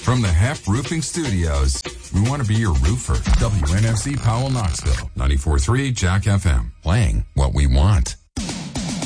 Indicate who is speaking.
Speaker 1: From the Hef Roofing Studios, we want to be your roofer. WNFC Powell, Knoxville. 94.3 Jack FM. Playing what we want.